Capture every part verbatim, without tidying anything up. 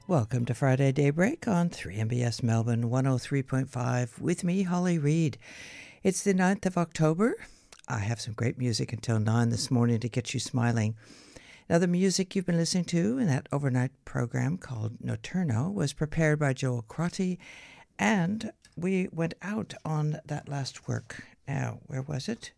Welcome to Friday Daybreak on three M B S Melbourne one oh three point five with me, Holly Reid. It's the ninth of October. I have some great music until nine this morning to get you smiling. Now, the music you've been listening to in that overnight program called Notturno was prepared by Joel Crotty, and we went out on that last work. Now, where was it?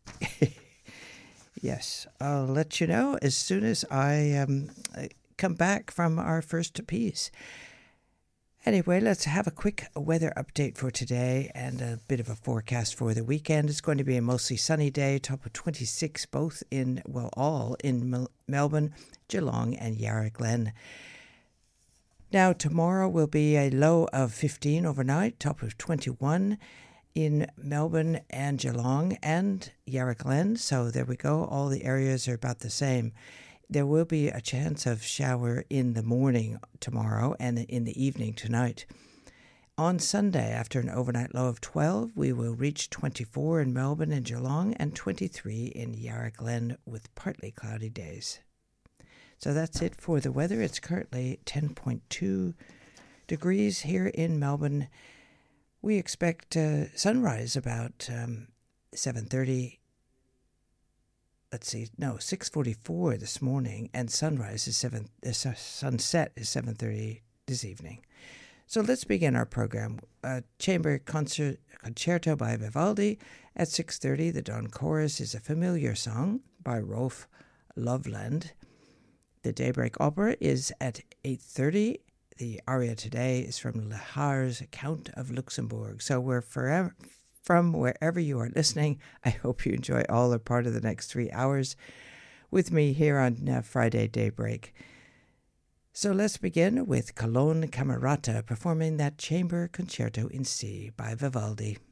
Yes, I'll let you know as soon as I um, come back from our first piece. Anyway, let's have a quick weather update for today and a bit of a forecast for the weekend. It's going to be a mostly sunny day, top of twenty-six, both in, well, all in Mel- Melbourne, Geelong and Yarra Glen. Now, tomorrow will be a low of fifteen overnight, top of twenty-one in Melbourne and Geelong and Yarra Glen. So there we go. All the areas are about the same. There will be a chance of shower in the morning tomorrow and in the evening tonight. On Sunday, after an overnight low of twelve, we will reach twenty-four in Melbourne and Geelong and twenty-three in Yarra Glen with partly cloudy days. So that's it for the weather. It's currently ten point two degrees here in Melbourne. We expect uh, sunrise about um, seven thirty. Let's see, no, six forty-four this morning, and sunrise is seven. Uh, sunset is seven thirty this evening. So let's begin our program. A chamber concert concerto by Vivaldi at six thirty. The dawn chorus is a familiar song by Rolf Loveland. The daybreak opera is at eight thirty. The aria today is from Lehar's Count of Luxembourg. So we're forever. From wherever you are listening, I hope you enjoy all or part of the next three hours with me here on uh, Friday Daybreak. So let's begin with Cologne Camerata performing that chamber concerto in C by Vivaldi.